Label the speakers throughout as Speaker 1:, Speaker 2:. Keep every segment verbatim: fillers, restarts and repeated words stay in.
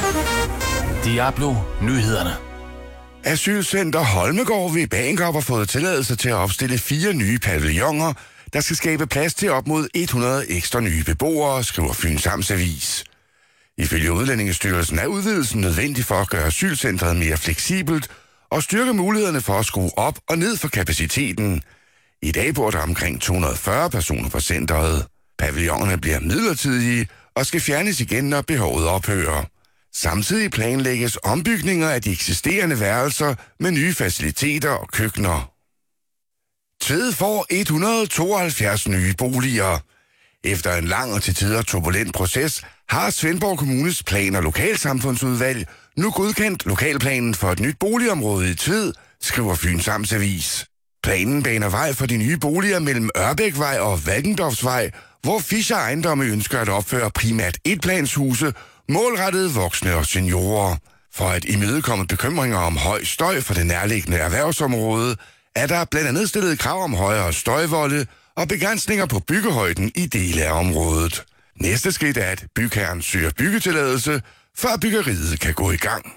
Speaker 1: Diablo Nyhederne.
Speaker 2: Asylcenter Holmegård ved Bagenkop har fået tilladelse til at opstille fire nye pavilloner, der skal skabe plads til op mod hundrede ekstra nye beboere, skriver Fyns Amtsavis. Ifølge Udlændingestyrelsen er udvidelsen nødvendig for at gøre asylcentret mere fleksibelt og styrke mulighederne for at skrue op og ned for kapaciteten. I dag bor der omkring to hundrede og fyrre personer på centret. Pavillonerne bliver midlertidige og skal fjernes igen, når behovet ophører. Samtidig planlægges ombygninger af de eksisterende værelser med nye faciliteter og køkkener. Tved får et hundrede og tooghalvfjerds nye boliger. Efter en lang og til tider turbulent proces har Svendborg Kommunes plan- og lokalsamfundsudvalg nu godkendt lokalplanen for et nyt boligområde i Tved, skriver Fyns Amtsavis. Planen baner vej for de nye boliger mellem Ørbækvej og Valkendorfsvej, hvor Fischer Ejendomme ønsker at opføre primært etplanshuse, målrettede voksne og seniorer. For at imødekomme bekymringer om høj støj for det nærliggende erhvervsområde, er der blandt andet stillet krav om højere støjvolde og begrænsninger på byggehøjden i dele af området. Næste skridt er, at bygherren søger byggetilladelse, før byggeriet kan gå i gang.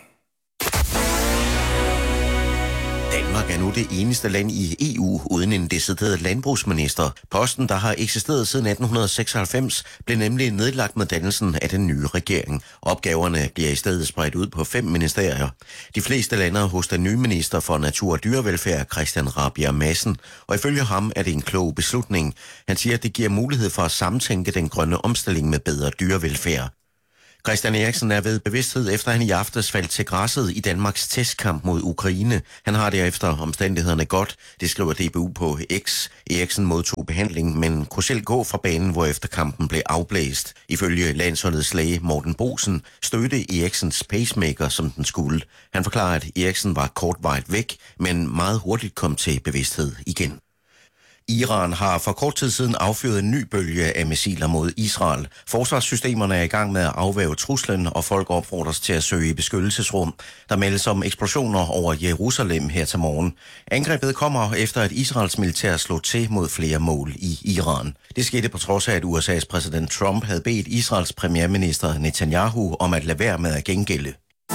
Speaker 3: Danmark er nu det eneste land i E U uden en decideret landbrugsminister. Posten, der har eksisteret siden atten seksoghalvfems, blev nemlig nedlagt med dannelsen af den nye regering. Opgaverne bliver i stedet spredt ud på fem ministerier. De fleste lander hos den nye minister for natur og dyrevelfærd, Christian Rabjerg Madsen, og ifølge ham er det en klog beslutning. Han siger, at det giver mulighed for at samtænke den grønne omstilling med bedre dyrevelfærd. Christian Eriksen er ved bevidsthed, efter han i aftes faldt til græsset i Danmarks testkamp mod Ukraine. Han har derefter omstændighederne godt, det skriver D B U på X. Eriksen modtog behandling, men kunne selv gå fra banen, hvorefter kampen blev afblæst. Ifølge landsholdets læge Morten Bosen stødte Eriksens pacemaker, som den skulle. Han forklarer, at Eriksen var kortvarigt væk, men meget hurtigt kom til bevidsthed igen. Iran har for kort tid siden affyret en ny bølge af missiler mod Israel. Forsvarssystemerne er i gang med at afværge truslen, og folk opfordres til at søge i beskyttelsesrum. Der meldes om eksplosioner over Jerusalem her til morgen. Angrebet kommer efter, at Israels militær slog til mod flere mål i Iran. Det skete på trods af, at U S A's præsident Trump havde bedt Israels premierminister Netanyahu om at lade være med at gengælde.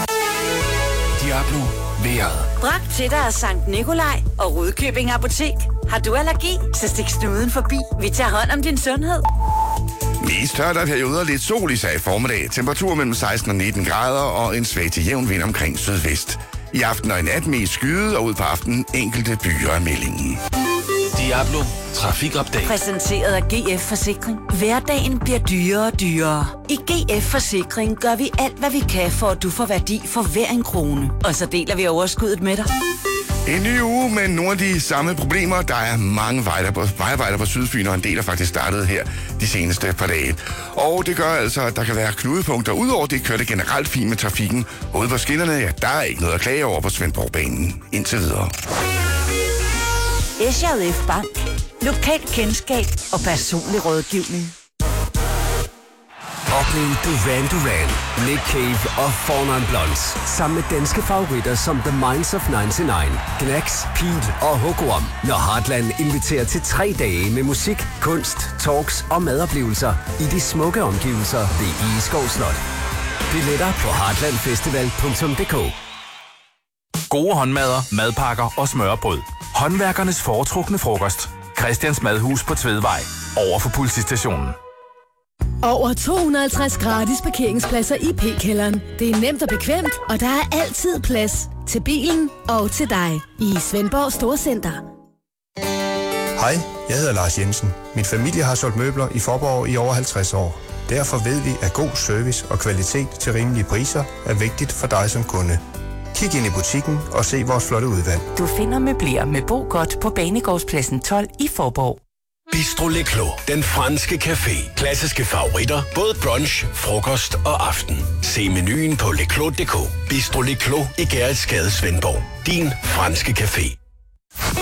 Speaker 1: Diablo Vejret.
Speaker 4: Bragt til dig af Sankt Nikolaj og Rudkøbing Apotek. Har du allergi, så stik snuden forbi. Vi tager hånd om din sundhed.
Speaker 2: Mest tørt af perioder, lidt sol i sig i formiddag. Temperatur mellem seksten og nitten grader og en svag til jævn vind omkring sydvest. I aften og i nat mest skyet og ud på aftenen enkelte byer af meldingen.
Speaker 1: Diablo Trafikupdate.
Speaker 4: Præsenteret af G F Forsikring. Hverdagen bliver dyrere og dyrere. I G F Forsikring gør vi alt, hvad vi kan, for at du får værdi for hver en krone. Og så deler vi overskuddet med dig.
Speaker 2: En ny uge med nogle af de samme problemer. Der er mange vejarbejder på Sydfyn, og en del er faktisk startet her de seneste par dage. Og det gør altså, at der kan være knudepunkter. Udover det kører det generelt fint med trafikken. Ude på skinnerne, ja, der er ikke noget at klage over på Svendborgbanen indtil videre.
Speaker 4: S J F Bank. Lokalt kendskab og personlig rådgivning.
Speaker 5: Oplev Duran Duran, Nick Cave og Four Non Blondes sammen med danske favoritter som The Minds of nioghalvfems, Gnax, Pete og Hookworm, når Heartland inviterer til tre dage med musik, kunst, talks og madoplevelser i de smukke omgivelser ved Egeskov Slot. Billetter på heartlandfestival punktum d k.
Speaker 1: Gode håndmadder, madpakker og smørbrød. Håndværkernes foretrukne frokost. Christians Madhus på Tvedvej. Over for politistationen.
Speaker 6: Over to hundrede og halvtreds gratis parkeringspladser i P-kælderen. Det er nemt og bekvemt, og der er altid plads til bilen og til dig i Svendborg Storcenter.
Speaker 7: Hej, jeg hedder Lars Jensen. Min familie har solgt møbler i Faaborg i over halvtreds år. Derfor ved vi, at god service og kvalitet til rimelige priser er vigtigt for dig som kunde. Kig ind i butikken og se vores flotte udvalg.
Speaker 8: Du finder møbler med Bo Godt på Banegårdspladsen tolv i Faaborg.
Speaker 5: Bistro Le Clos, den franske café. Klassiske favoritter, både brunch, frokost og aften. Se menuen på leclos punktum d k. Bistro Le Clos i Gerritsgade, Svendborg. Din franske café.